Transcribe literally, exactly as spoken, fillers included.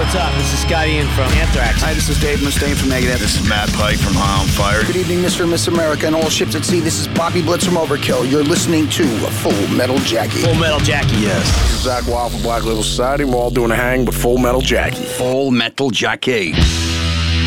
what's up? This is Scott Ian from Anthrax. Hi, this is Dave Mustaine from Megadeth. This is Matt Pike from High on Fire. Good evening, Mister and Miss America and all ships at sea. This is Bobby Blitz from Overkill. You're listening to Full Metal Jackie. Full Metal Jackie. Yes. This is Zach Wild from Black Label Society. We're all doing a hang, but Full Metal Jackie. Full Metal Jackie.